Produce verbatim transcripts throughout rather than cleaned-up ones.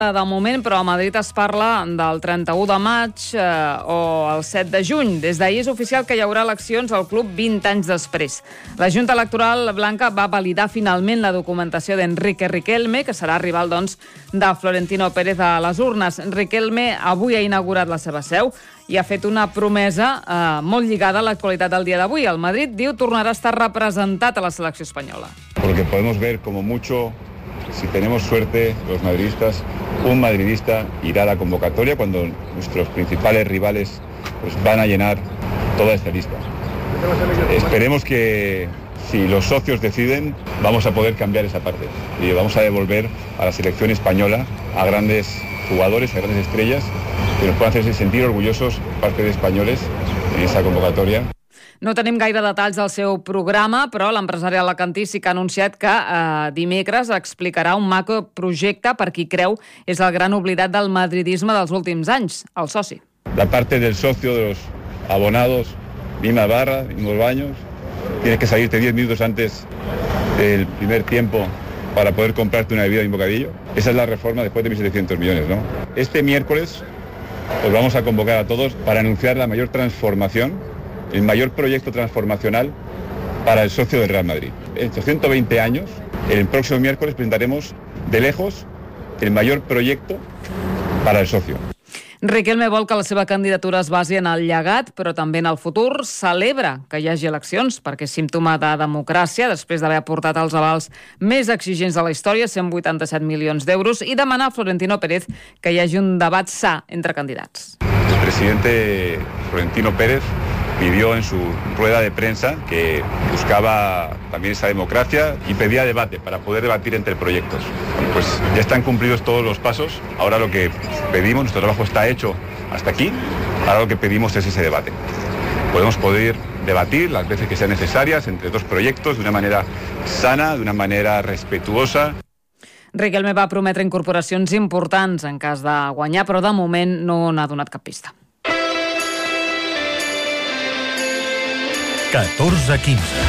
De moment, però a Madrid es parla del trenta-u de maig eh, o el set de juny. Des d'ahir és oficial que hi haurà eleccions al club vint anys després. La Junta Electoral Blanca va validar finalment la documentació d'Enrique Riquelme, que serà rival, doncs, de Florentino Pérez a les urnes. Riquelme avui ha inaugurat la seva seu i ha fet una promesa eh, molt lligada a l'actualitat del dia d'avui. El Madrid, diu, tornarà a estar representat a la selecció espanyola. Porque podemos ver como mucho, si tenemos suerte, los madridistas, un madridista irá a la convocatoria cuando nuestros principales rivales pues, van a llenar toda esta lista. Esperemos que, si los socios deciden, vamos a poder cambiar esa parte y vamos a devolver a la selección española a grandes jugadores, a grandes estrellas que nos puedan hacerse sentir orgullosos, parte de españoles, en esa convocatoria. No tenim gaire detalls del seu programa, però l'empresari alacantí sí que ha anunciat que eh, dimecres explicarà un macroprojecte per qui creu és el gran oblidat del madridisme dels últims anys, el soci. La parte del socio, de los abonados, misma barra, mismos baños, tienes que salirte diez minutos antes del primer tiempo para poder comprarte una bebida y un bocadillo. Esa es la reforma después de mil setecientos millones, ¿no? Este miércoles os vamos a convocar a todos para anunciar la mayor transformación, el mayor proyecto transformacional para el socio del Real Madrid. En estos ciento veinte años, el próximo miércoles presentaremos de lejos el mayor proyecto para el socio. Riquelme vol que la seva candidatura es basi en el llegat, però també en el futur. Celebra que hi hagi eleccions, perquè és símptoma de democràcia, després d'haver aportat els avals més exigents de la història, cent vuitanta-set milions d'euros, i demanar a Florentino Pérez que hi hagi un debat sa entre candidats. El presidente Florentino Pérez pidió en su rueda de prensa que buscaba también esa democracia y pedía debate para poder debatir entre proyectos. Pues ya están cumplidos todos los pasos. Ahora lo que pedimos, nuestro trabajo está hecho hasta aquí. Ahora lo que pedimos es ese debate. Podemos poder debatir las veces que sean necesarias entre dos proyectos de una manera sana, de una manera respetuosa. Riquelme va prometre incorporacions importants en cas de guanyar, però de moment no n'ha donat cap pista. catorze quinze.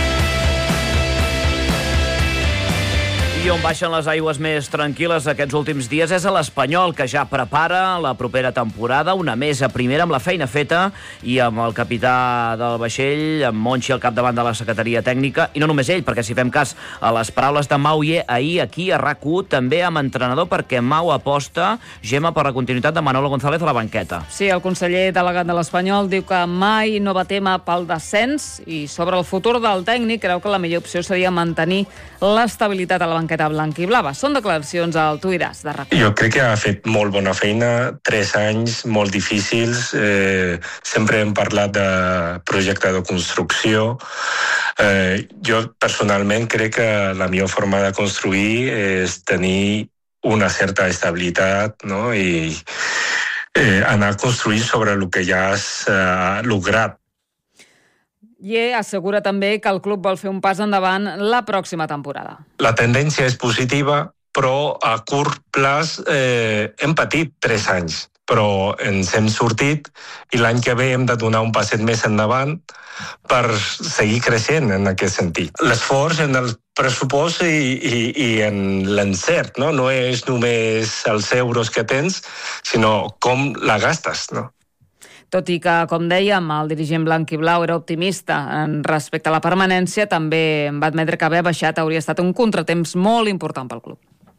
I on baixen les aigües més tranquil·les aquests últims dies és a l'Espanyol, que ja prepara la propera temporada, una més a primera amb la feina feta i amb el capità del vaixell, amb Monchi al capdavant de la secretaria tècnica, i no només ell, perquè si fem cas a les paraules de Mauye ahir aquí a R A C u, també amb entrenador, perquè Mau aposta, Gemma, per la continuïtat de Manolo González a la banqueta. Sí, el conseller delegat de l'Espanyol diu que mai no va tema pel descens i sobre el futur del tècnic creu que la millor opció seria mantenir l'estabilitat a la banqueta blanc-i-blava. Són declaracions al Tuiràs de R A C u. Jo crec que ha fet molt bona feina, tres anys molt difícils, eh, sempre hem parlat de projecte de construcció. Eh, jo personalment crec que la millor forma de construir és tenir una certa estabilitat, no? I eh, anar construint sobre el que ja has eh, lograt. Ye assegura també que el club vol fer un pas endavant la pròxima temporada. La tendència és positiva, però a curt plaç eh, hem patit tres anys, però ens hem sortit i l'any que ve hem de donar un passet més endavant per seguir creixent en aquest sentit. L'esforç en el pressupost i, i, i en l'encert, no? No és només els euros que tens, sinó com la gastes, no? Tot i que, com dèiem, el dirigent blanc i blau era optimista en respecte a la permanència, també va admetre que haver baixat hauria estat un contratemps molt important pel club.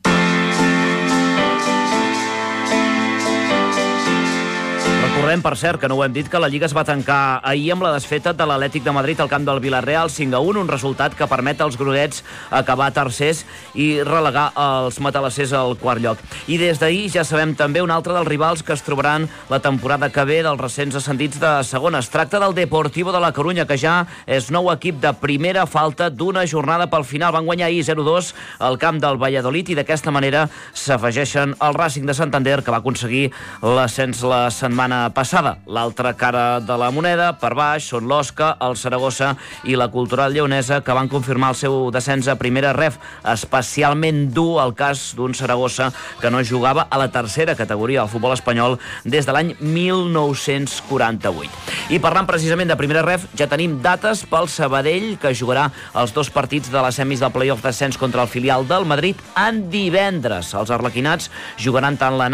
Recordem, per cert, que no ho hem dit, que la Lliga es va tancar ahir amb la desfeta de l'Atlètic de Madrid al camp del Villarreal, cinc a un, un resultat que permet als gronets acabar tercers i relegar els matalassers al quart lloc. I des d'ahir ja sabem també un altre dels rivals que es trobaran la temporada que ve dels recents ascendits de segona. Es tracta del Deportivo de la Corunya, que ja és nou equip de primera, falta d'una jornada pel final. Van guanyar ahir zero a dos al camp del Valladolid i d'aquesta manera s'afegeixen al Racing de Santander, que va aconseguir l'ascens la setmana passada. passada. L'altra cara de la moneda, per baix, són l'Osca, el Saragossa i la Cultural Lleonesa, que van confirmar el seu descens a primera ref. Especialment dur el cas d'un Saragossa que no jugava a la tercera categoria del futbol espanyol des de l'any mil nou-cents quaranta-vuit. I parlant precisament de primera ref, ja tenim dates pel Sabadell, que jugarà els dos partits de les semis del play-off d'ascens contra el filial del Madrid en divendres. Els arlequinats jugaran tant la